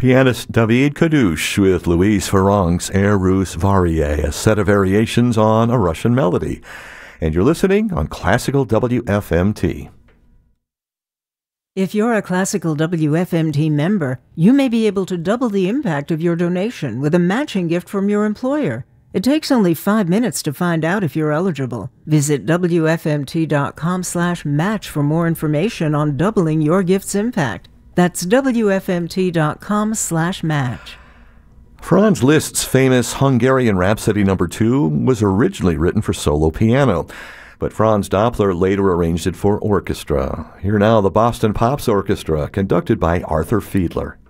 Pianist David Kadouche with Louise Farrang's Air Russe Varie, a set of variations on a Russian melody. And you're listening on Classical WFMT. If you're a Classical WFMT member, you may be able to double the impact of your donation with a matching gift from your employer. It takes only 5 minutes to find out if you're eligible. Visit WFMT.com/match for more information on doubling your gift's impact. That's WFMT.com/match. Franz Liszt's famous Hungarian Rhapsody No. 2 was originally written for solo piano, but Franz Doppler later arranged it for orchestra. Here now, the Boston Pops Orchestra, conducted by Arthur Fiedler.